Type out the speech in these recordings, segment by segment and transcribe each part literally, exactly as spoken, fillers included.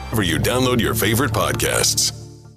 wherever you download your favorite podcasts.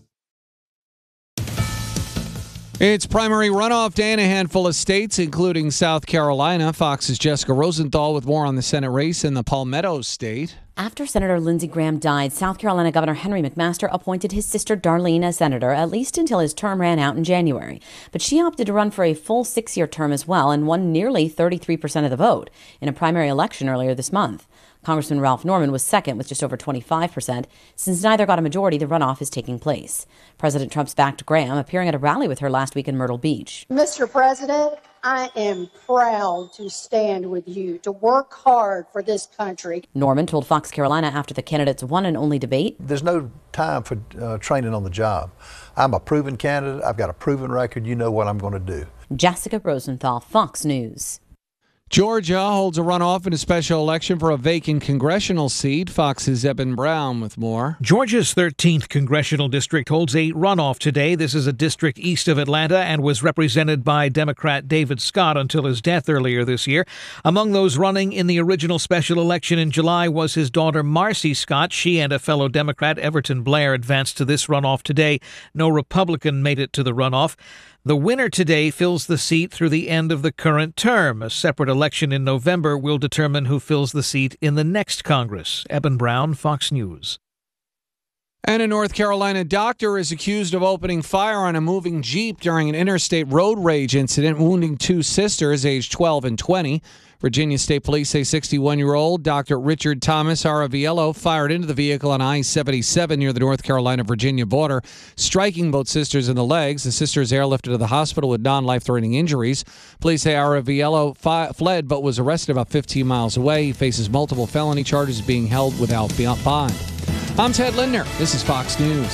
It's primary runoff day in a handful of states, including South Carolina. Fox's Jessica Rosenthal with more on the Senate race in the Palmetto State. After Senator Lindsey Graham died, South Carolina Governor Henry McMaster appointed his sister Darlene as senator, at least until his term ran out in January. But she opted to run for a full six-year term as well and won nearly thirty-three percent of the vote in a primary election earlier this month. Congressman Ralph Norman was second with just over twenty-five percent. Since neither got a majority, the runoff is taking place. President Trump's backed Graham, appearing at a rally with her last week in Myrtle Beach. Mister President, I am proud to stand with you, to work hard for this country. Norman told Fox Carolina after the candidates' one and only debate. There's no time for uh, training on the job. I'm a proven candidate. I've got a proven record. You know what I'm going to do. Jessica Rosenthal, Fox News. Georgia holds a runoff in a special election for a vacant congressional seat. Fox's Eben Brown with more. Georgia's thirteenth congressional district holds a runoff today. This is a district east of Atlanta and was represented by Democrat David Scott until his death earlier this year. Among those running in the original special election in July was his daughter Marcy Scott. She and a fellow Democrat, Everton Blair, advanced to this runoff today. No Republican made it to the runoff. The winner today fills the seat through the end of the current term. A separate election in November will determine who fills the seat in the next Congress. Eben Brown, Fox News. And a North Carolina doctor is accused of opening fire on a moving Jeep during an interstate road rage incident, wounding two sisters aged twelve and twenty. Virginia State Police say sixty-one-year-old Doctor Richard Thomas Araviello fired into the vehicle on I seventy-seven near the North Carolina-Virginia border, striking both sisters in the legs. The sisters airlifted to the hospital with non-life-threatening injuries. Police say Araviello fi- fled but was arrested about fifteen miles away. He faces multiple felony charges, being held without bond. I'm Ted Lindner. This is Fox News.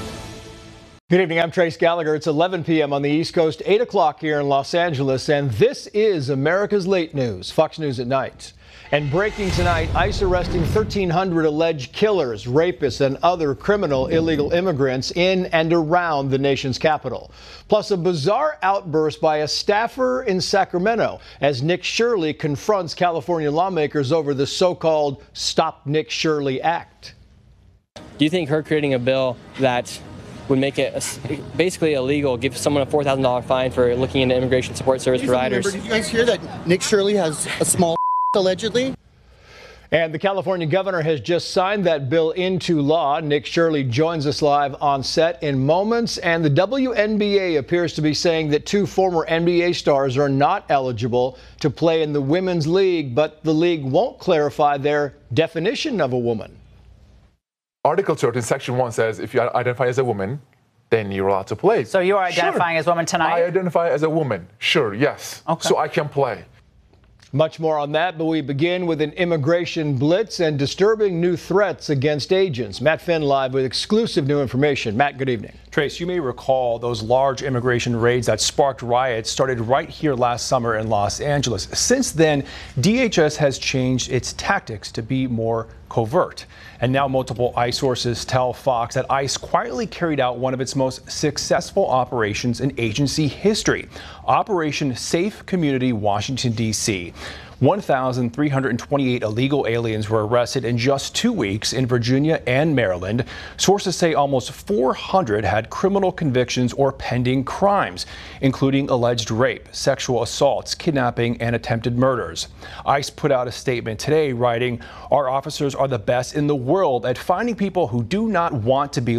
Good evening, I'm Trace Gallagher. It's eleven p.m. on the East Coast, eight o'clock here in Los Angeles, and this is America's Late News, Fox News at Night. And breaking tonight, ICE arresting thirteen hundred alleged killers, rapists, and other criminal illegal immigrants in and around the nation's capital. Plus, a bizarre outburst by a staffer in Sacramento as Nick Shirley confronts California lawmakers over the so-called Stop Nick Shirley Act. Do you think her creating a bill that would make it basically illegal, give someone a four thousand dollars fine for looking into immigration support service providers? Remember, did you guys hear that Nick Shirley has a small allegedly? And the California governor has just signed that bill into law. Nick Shirley joins us live on set in moments. And the W N B A appears to be saying that two former N B A stars are not eligible to play in the Women's League, but the league won't clarify their definition of a woman. Article thirteen, Section one says if you identify as a woman, then you're allowed to play. So you are identifying sure. as a woman tonight? I identify as a woman. Sure, yes. Okay. So I can play. Much more on that, but we begin with an immigration blitz and disturbing new threats against agents. Matt Finn live with exclusive new information. Matt, good evening. Trace, you may recall those large immigration raids that sparked riots started right here last summer in Los Angeles. Since then, D H S has changed its tactics to be more covert. And now multiple ICE sources tell Fox that ICE quietly carried out one of its most successful operations in agency history, Operation Safe Community Washington, D C one thousand three hundred twenty-eight illegal aliens were arrested in just two weeks in Virginia and Maryland. Sources say almost four hundred had criminal convictions or pending crimes, including alleged rape, sexual assaults, kidnapping, and attempted murders. ICE put out a statement today writing, "Our officers are the best in the world at finding people who do not want to be